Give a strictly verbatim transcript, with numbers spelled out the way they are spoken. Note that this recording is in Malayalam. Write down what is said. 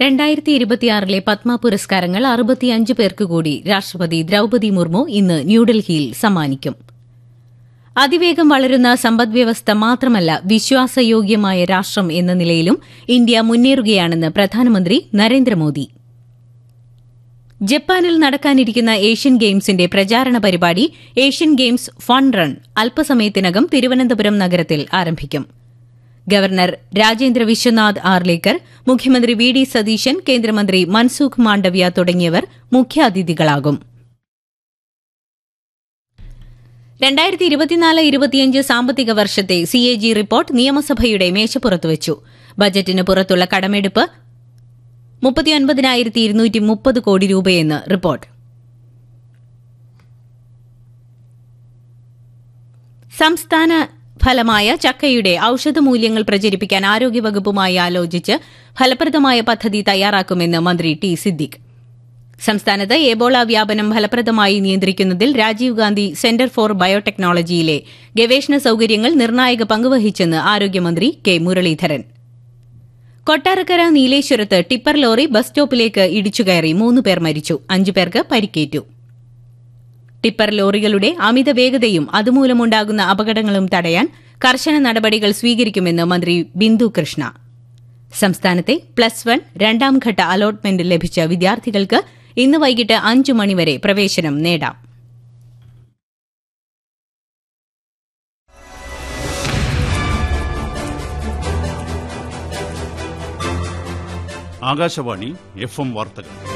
രണ്ടായിരത്തി ഇരുപത്തിയാറിലെ പത്മ പുരസ്കാരങ്ങൾ അറുപത്തിയഞ്ച് പേർക്ക് കൂടി രാഷ്ട്രപതി ദ്രൌപദി മുർമു ഇന്ന് ന്യൂഡൽഹിയിൽ സമ്മാനിക്കും. അതിവേഗം വളരുന്ന സമ്പദ്വ്യവസ്ഥ മാത്രമല്ല, വിശ്വാസയോഗ്യമായ രാഷ്ട്രം എന്ന നിലയിലും ഇന്ത്യ മുന്നേറുകയാണെന്ന് പ്രധാനമന്ത്രി നരേന്ദ്രമോദി. ജപ്പാനിൽ നടക്കാനിരിക്കുന്ന ഏഷ്യൻ ഗെയിംസിന്റെ പ്രചാരണ പരിപാടി ഏഷ്യൻ ഗെയിംസ് ഫൺ റൺ അല്പസമയത്തിനകം തിരുവനന്തപുരം നഗരത്തിൽ ആരംഭിക്കും. ഗവർണർ രാജേന്ദ്ര വിശ്വനാഥ് ആർലേക്കർ, മുഖ്യമന്ത്രി വി ഡി സതീശൻ, കേന്ദ്രമന്ത്രി മൻസുഖ് മാണ്ഡവ്യ തുടങ്ങിയവർ മുഖ്യാതിഥികളാകും. രണ്ടായിരത്തി ഇരുപത്തിനാല് ഇരുപത്തിയഞ്ച് സാമ്പത്തിക വർഷത്തെ സി എ ജി റിപ്പോർട്ട് നിയമസഭയുടെ മേശപ്പുറത്തുവച്ചു. ബജറ്റിന് പുറത്തുള്ള കടമെടുപ്പ് മുപ്പത്തിയൊൻപതിനായിരത്തി ഇരുന്നൂറ്റി മുപ്പത് കോടി രൂപയെന്ന് റിപ്പോർട്ട്. സംസ്ഥാന ഫലമായ ചക്കയുടെ ഔഷധമൂല്യങ്ങൾ പ്രചരിപ്പിക്കാൻ ആരോഗ്യവകുപ്പുമായി ആലോചിച്ച് ഫലപ്രദമായ പദ്ധതി തയ്യാറാക്കുമെന്ന് മന്ത്രി ടി സിദ്ദിഖ്. സംസ്ഥാനത്ത് എബോള വ്യാപനം ഫലപ്രദമായി നിയന്ത്രിക്കുന്നതിൽ രാജീവ് ഗാന്ധി സെന്റർ ഫോർ ബയോടെക്നോളജിയിലെ ഗവേഷണ സൌകര്യങ്ങൾ നിർണായക പങ്കുവഹിച്ചെന്ന് ആരോഗ്യമന്ത്രി K Muraleedharan. Kottarakkara നീലേശ്വരത്ത് tipper lorry bus സ്റ്റോപ്പിലേക്ക് ഇടിച്ചുകയറി മൂന്ന് പേർ മരിച്ചു, അഞ്ചു പേർക്ക് പരിക്കേറ്റു. ടിപ്പർ ലോറികളുടെ അമിത വേഗതയും അതുമൂലമുണ്ടാകുന്ന അപകടങ്ങളും തടയാൻ കർശന നടപടികൾ സ്വീകരിക്കുമെന്ന് മന്ത്രി ബിന്ദു കൃഷ്ണ. സംസ്ഥാനത്തെ പ്ലസ് വൺ രണ്ടാംഘട്ട അലോട്ട്മെന്റ് ലഭിച്ച വിദ്യാർത്ഥികൾക്ക് ഇന്ന് വൈകിട്ട് അഞ്ചു മണിവരെ പ്രവേശനം നേടാം. ആകാശവാണി എഫ് എം വാർത്തകൾ.